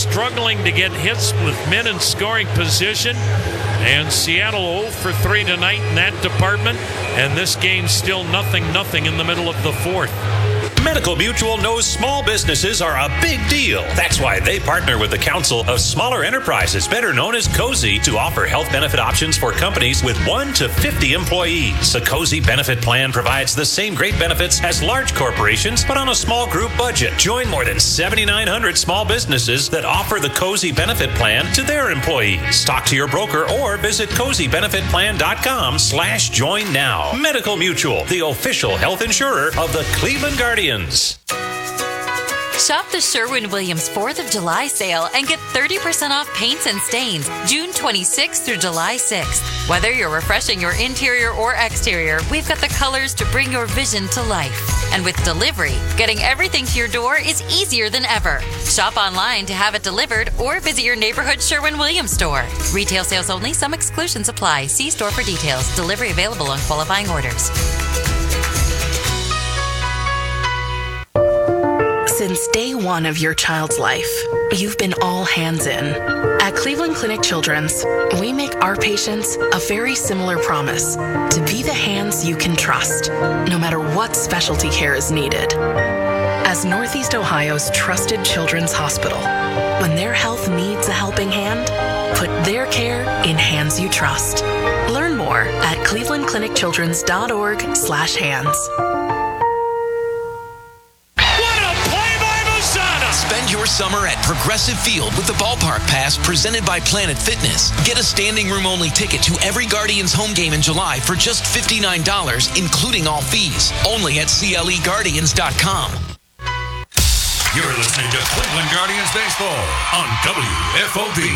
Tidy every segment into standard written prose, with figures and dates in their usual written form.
struggling to get hits with men in scoring position. And Seattle 0 for 3 tonight in that department. And this game still 0-0 in the middle of the fourth. Medical Mutual knows small businesses are a big deal. That's why they partner with the Council of Smaller Enterprises, better known as COSI, to offer health benefit options for companies with 1 to 50 employees. The COSI benefit plan provides the same great benefits as large corporations, but on a small group budget. Join more than 7,900 small businesses that offer the COSI benefit plan to their employees. Talk to your broker or visit COSIbenefitplan.com/join now. Medical Mutual, the official health insurer of the Cleveland Guardians. Shop the Sherwin-Williams 4th of July sale and get 30% off paints and stains June 26th through July 6th. Whether you're refreshing your interior or exterior, we've got the colors to bring your vision to life. And with delivery, getting everything to your door is easier than ever. Shop online to have it delivered or visit your neighborhood Sherwin-Williams store. Retail sales only. Some exclusions apply. See store for details. Delivery available on qualifying orders. Since day one of your child's life, you've been all hands in. At Cleveland Clinic Children's, we make our patients a very similar promise to be the hands you can trust, no matter what specialty care is needed. As Northeast Ohio's trusted children's hospital, when their health needs a helping hand, put their care in hands you trust. Learn more at clevelandclinicchildrens.org/hands. Spend your summer at Progressive Field with the Ballpark Pass presented by Planet Fitness. Get a standing room only ticket to every Guardians home game in July for just $59, including all fees. Only at CLEGuardians.com. You're listening to Cleveland Guardians Baseball on WFOB.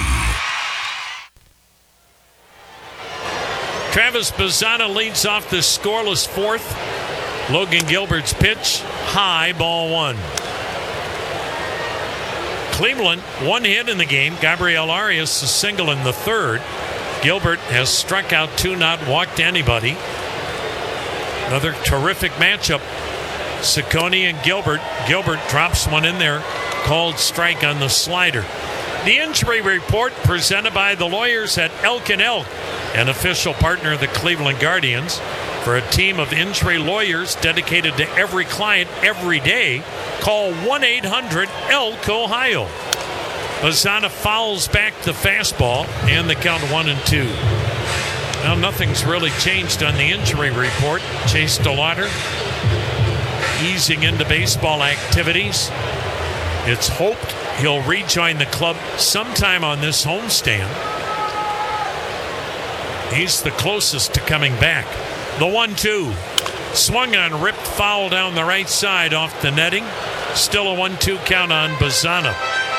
Travis Bazzana leads off the scoreless fourth. Logan Gilbert's pitch, high, ball one. Cleveland, one hit in the game. Gabriel Arias, a single in the third. Gilbert has struck out two, not walked anybody. Another terrific matchup. Ciccone and Gilbert. Gilbert drops one in there. Called strike on the slider. The injury report presented by the lawyers at Elk & Elk, an official partner of the Cleveland Guardians. For a team of injury lawyers dedicated to every client every day, call 1-800-ELK-OHIO. Bazzana fouls back the fastball, and the count 1-2. Now nothing's really changed on the injury report. Chase DeLauder easing into baseball activities. It's hoped he'll rejoin the club sometime on this homestand. He's the closest to coming back. The 1-2. Swung on, ripped foul down the right side off the netting. Still a 1-2 count on Bazzana.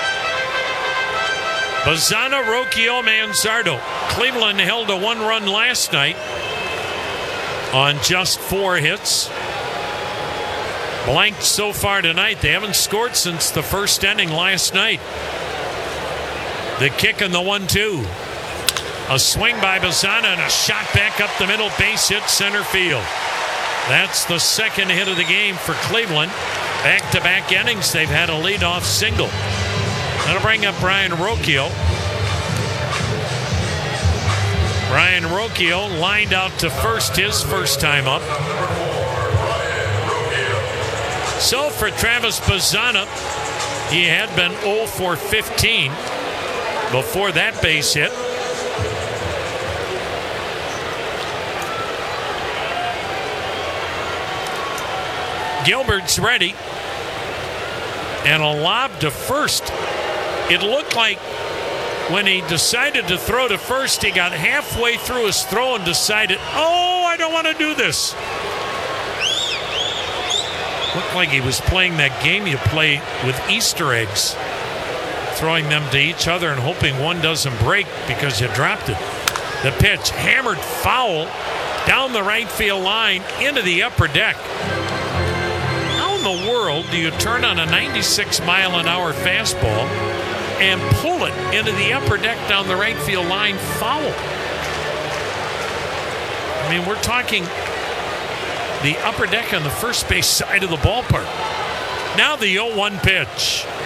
Bazzana, Rocchio, Manzardo. Cleveland held a one-run last night on just 4 hits. Blanked so far tonight. They haven't scored since the first inning last night. The kick and the 1-2. A swing by Bazzana and a shot back up the middle, base hit center field. That's the second hit of the game for Cleveland. Back-to-back innings, they've had a leadoff single. That'll bring up Brian Rocchio. Brian Rocchio lined out to first his first time up. So for Travis Bazzana, he had been 0 for 15 before that base hit. Gilbert's ready. And a lob to first. It looked like when he decided to throw to first, he got halfway through his throw and decided, oh, I don't want to do this. Looked like he was playing that game you play with Easter eggs, throwing them to each other and hoping one doesn't break because you dropped it. The pitch, hammered foul down the right field line into the upper deck. How in the world do you turn on a 96-mile-an-hour fastball and pull it into the upper deck down the right field line foul? I mean, we're talking the upper deck on the first base side of the ballpark. Now the 0-1 pitch.